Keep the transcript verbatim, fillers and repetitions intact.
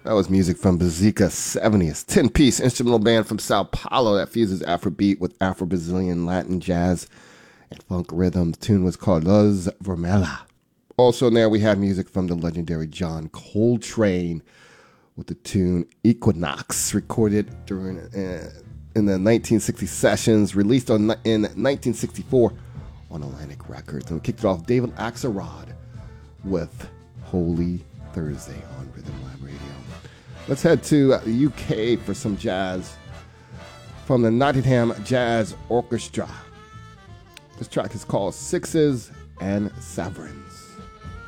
That was music from Bazika seventies, ten-piece instrumental band from Sao Paulo that fuses Afrobeat with Afro-Brazilian, Latin, jazz, and funk rhythm. The tune was called Luz Vermelha. Also in there we had music from the legendary John Coltrane with the tune Equinox, recorded during uh, in the nineteen sixty sessions, released on in nineteen sixty-four on Atlantic Records. And we kicked it off David Axelrod with Holy Thursday on Rhythm Lab Radio. Let's head to the U K for some jazz from the Nottingham Jazz Orchestra. This track is called Sixes and Sovereigns.